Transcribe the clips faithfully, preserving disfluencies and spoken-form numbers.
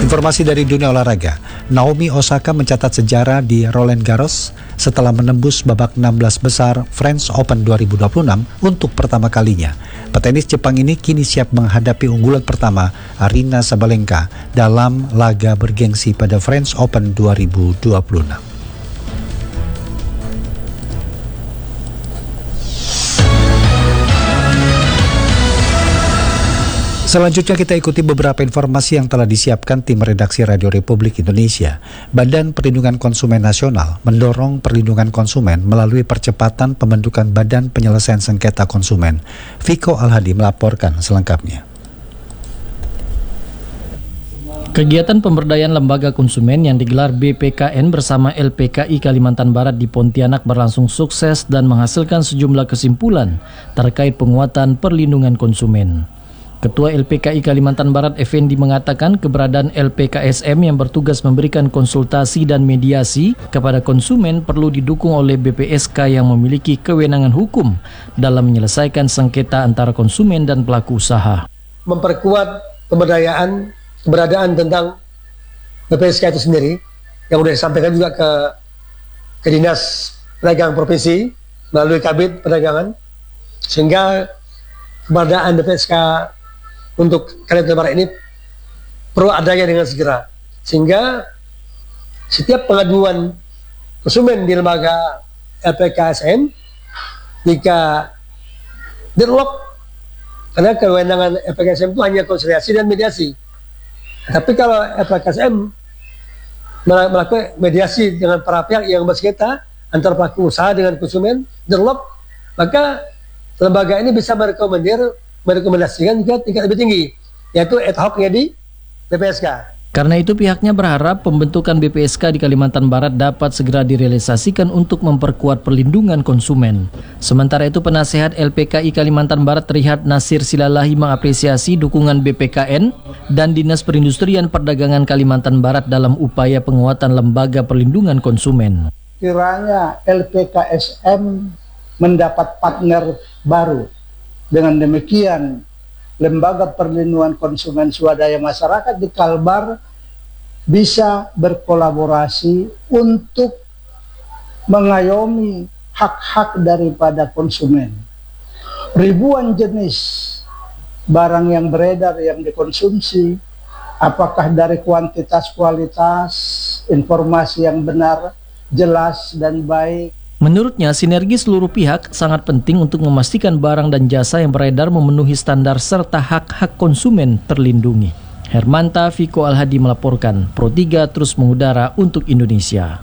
Informasi dari dunia olahraga, Naomi Osaka mencatat sejarah di Roland Garros setelah menembus babak enam belas besar French Open dua ribu dua puluh enam untuk pertama kalinya. Petenis Jepang ini kini siap menghadapi unggulan pertama Aryna Sabalenka dalam laga bergengsi pada French Open dua ribu dua puluh enam. Selanjutnya kita ikuti beberapa informasi yang telah disiapkan tim redaksi Radio Republik Indonesia. Badan Perlindungan Konsumen Nasional mendorong perlindungan konsumen melalui percepatan pembentukan Badan Penyelesaian Sengketa Konsumen. Viko Alhadi melaporkan selengkapnya. Kegiatan pemberdayaan lembaga konsumen yang digelar B P K N bersama L P K I Kalimantan Barat di Pontianak berlangsung sukses dan menghasilkan sejumlah kesimpulan terkait penguatan perlindungan konsumen. Ketua L P K I Kalimantan Barat Effendi mengatakan keberadaan L P K S M yang bertugas memberikan konsultasi dan mediasi kepada konsumen perlu didukung oleh B P S K yang memiliki kewenangan hukum dalam menyelesaikan sengketa antara konsumen dan pelaku usaha. Memperkuat pemberdayaan keberadaan tentang B P S K itu sendiri yang sudah disampaikan juga ke, ke Dinas Perdagangan Provinsi melalui Kabid Perdagangan, sehingga keberadaan B P S K untuk Kalimantan Barat ini perlu adanya dengan segera, sehingga setiap pengaduan konsumen di lembaga L P K S M jika deadlock, karena kewenangan L P K S M itu hanya konsiliasi dan mediasi, tapi kalau L P K S M melakukan mediasi dengan para pihak yang bersengketa antara pelaku usaha dengan konsumen deadlock, maka lembaga ini bisa merekomendir merekomendasikan juga tingkat lebih tinggi, yaitu ad hoc-nya di B P S K. Karena itu pihaknya berharap pembentukan B P S K di Kalimantan Barat dapat segera direalisasikan untuk memperkuat perlindungan konsumen. Sementara itu penasehat L P K I Kalimantan Barat Trihat Nasir Silalahi mengapresiasi dukungan B P K N dan Dinas Perindustrian Perdagangan Kalimantan Barat dalam upaya penguatan lembaga perlindungan konsumen. Kiranya L P K S M mendapat partner baru. Dengan demikian, Lembaga Perlindungan Konsumen Swadaya Masyarakat di Kalbar bisa berkolaborasi untuk mengayomi hak-hak daripada konsumen. Ribuan jenis barang yang beredar yang dikonsumsi, apakah dari kuantitas, kualitas, informasi yang benar, jelas, dan baik. Menurutnya, sinergi seluruh pihak sangat penting untuk memastikan barang dan jasa yang beredar memenuhi standar serta hak-hak konsumen terlindungi. Hermanta Viko Alhadi melaporkan, Pro tiga terus mengudara untuk Indonesia.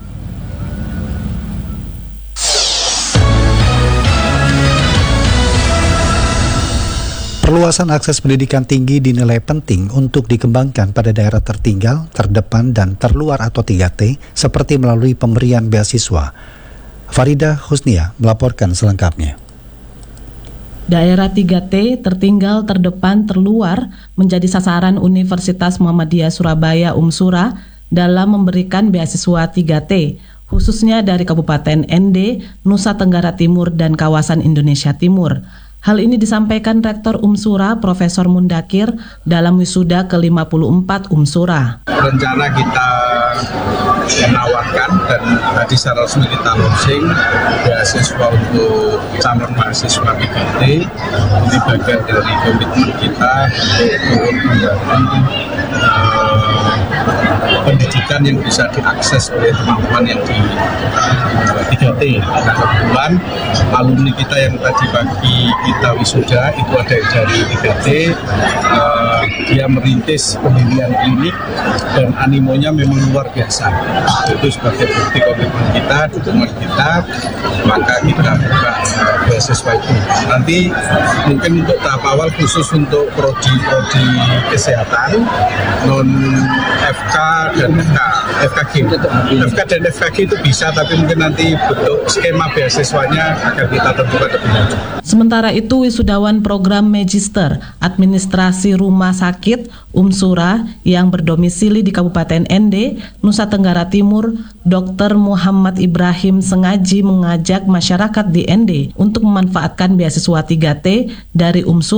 Perluasan akses pendidikan tinggi dinilai penting untuk dikembangkan pada daerah tertinggal, terdepan, dan terluar atau tiga T, seperti melalui pemberian beasiswa. Farida Husnia melaporkan selengkapnya. Daerah tiga T, tertinggal, terdepan, terluar, menjadi sasaran Universitas Muhammadiyah Surabaya Umsura dalam memberikan beasiswa tiga T, khususnya dari Kabupaten N D, Nusa Tenggara Timur, dan kawasan Indonesia Timur. Hal ini disampaikan Rektor Umsura, Profesor Mundakir, dalam wisuda ke lima puluh empat Umsura. Rencana kita menawarkan dan tadi secara resmi kita launching beasiswa untuk calon mahasiswa tiga T. Ini bagian dari komitmen kita untuk menjadi uh, pendidikan yang bisa diakses oleh teman-teman yang di uh, tiga T. Nah, kebetulan alumni kita yang tadi pagi kita wisuda itu ada dari tiga T. Uh, dia merintis pemilihan klinik dan animonya memang luar biasa. Itu sebagai bukti komitmen kita, dukungan kita, maka kita buka uh, beasiswa itu. Nanti mungkin untuk tahap awal khusus untuk prodi-prodi kesehatan, non F K dan F K, F K G. F K dan F K G itu bisa, tapi mungkin nanti bentuk skema beasiswanya akan kita tentukan lebih lanjut. Sementara itu, wisudawan program Magister Administrasi Rumah Sakit Umsura yang berdomisili di Kabupaten N D, Nusa Tenggara Timur, Dokter Muhammad Ibrahim sengaja mengajak masyarakat di N D untuk memanfaatkan beasiswa tiga T dari Umsura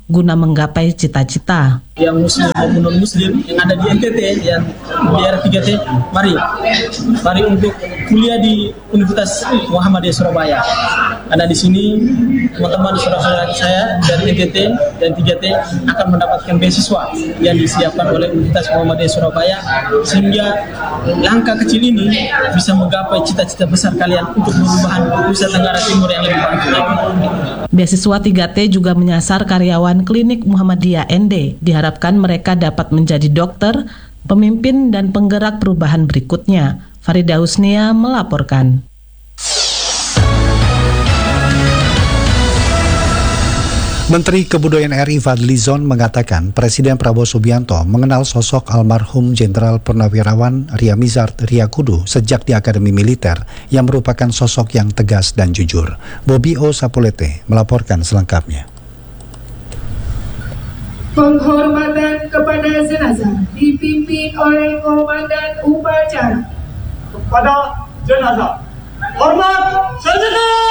guna menggapai cita-cita. Yang muslim maupun non muslim yang ada di N T T, yang di daerah tiga T, mari mari untuk kuliah di Universitas Muhammadiyah Surabaya. Karena di sini teman-teman saudara-saudara saya dari N T T dan tiga T akan mendapatkan beasiswa yang disiapkan oleh Universitas Muhammadiyah Surabaya, sehingga langkah kecil ini bisa menggapai cita-cita besar kalian untuk perubahan Nusa Tenggara Timur yang lebih baik. Beasiswa tiga T juga menyasar karyawan klinik Muhammadiyah N D. Diharapkan mereka dapat menjadi dokter, pemimpin, dan penggerak perubahan berikutnya. Farida Husnia melaporkan. Menteri Kebudayaan R I Fadli Zon mengatakan Presiden Prabowo Subianto mengenal sosok almarhum Jenderal Purnawirawan Ria Mizard Riyakudu sejak di Akademi Militer yang merupakan sosok yang tegas dan jujur. Bobi O. Sapulete melaporkan selengkapnya. Penghormatan kepada jenazah dipimpin oleh Komandan Upacara. Kepada jenazah, hormat sejenak.